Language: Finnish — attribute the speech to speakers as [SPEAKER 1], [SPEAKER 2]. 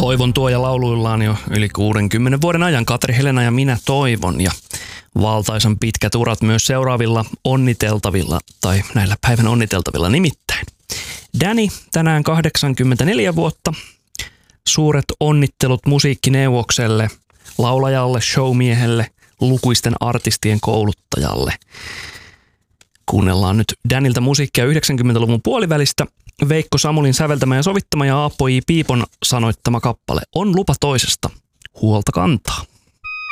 [SPEAKER 1] Toivon tuoja lauluillaan jo yli 60 vuoden ajan Katri Helena ja Minä toivon. Ja valtaisan pitkät urat myös seuraavilla onniteltavilla, tai näillä päivän onniteltavilla nimittäin. Danny tänään 84 vuotta. Suuret onnittelut musiikkineuvokselle, laulajalle, showmiehelle, lukuisten artistien kouluttajalle. Kuunnellaan nyt Danilta musiikkia 90-luvun puolivälistä. Veikko Samulin säveltämä ja sovittama ja Aapo J. Piipon sanoittama kappale On lupa toisesta huolta kantaa.